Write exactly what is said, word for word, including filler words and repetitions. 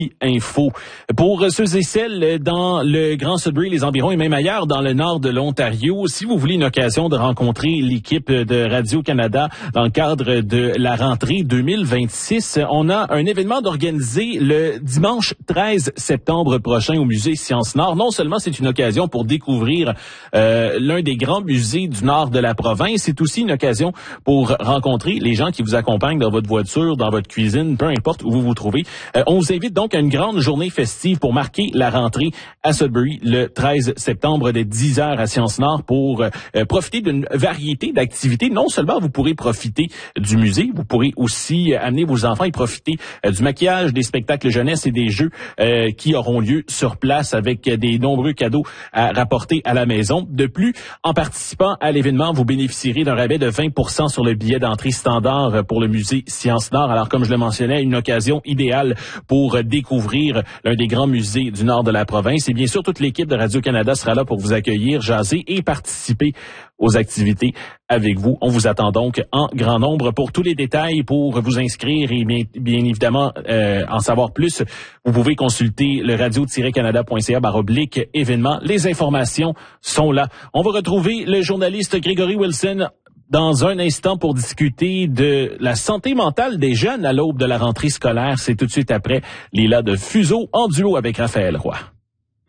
Info. Pour ceux et celles dans le Grand Sudbury, les environs et même ailleurs dans le nord de l'Ontario, si vous voulez une occasion de rencontrer l'équipe de Radio-Canada dans le cadre de la rentrée deux mille vingt-six, on a un événement d'organiser le dimanche treize septembre prochain au musée Sciences Nord. Non seulement c'est une occasion pour découvrir euh, l'un des grands musées du nord de la province, c'est aussi une occasion pour rencontrer les gens qui vous accompagnent dans votre voiture, dans votre cuisine, peu importe où vous vous trouvez. Euh, on vous invite donc à une grande journée festive pour marquer la rentrée à Sudbury le treize septembre dès dix heures à Sciences Nord pour euh, profiter d'une variété d'activités. Non seulement vous pourrez profiter du musée, vous pourrez aussi amener vos enfants et profiter euh, du maquillage, des spectacles jeunesse et des jeux euh, qui auront lieu sur place avec des nombreux cadeaux à rapporter à la maison. De plus, en participant à l'événement, vous bénéficierez d'un rabais de vingt pour cent sur le billet d'entrée standard pour le musée Sciences Nord. Alors, comme je le mentionnais, une occasion idéale pour découvrir l'un des grands musées du nord de la province. Et bien sûr, toute l'équipe de Radio-Canada sera là pour vous accueillir, jaser et participer aux activités avec vous. On vous attend donc en grand nombre. Pour tous les détails, pour vous inscrire et bien, bien évidemment euh, en savoir plus, vous pouvez consulter le radio tiret canada point c a barre oblique événements. Les informations sont là. On va retrouver le journaliste Grégory Wilson dans un instant pour discuter de la santé mentale des jeunes à l'aube de la rentrée scolaire. C'est tout de suite après Lila de Fuseau en duo avec Raphaël Roy.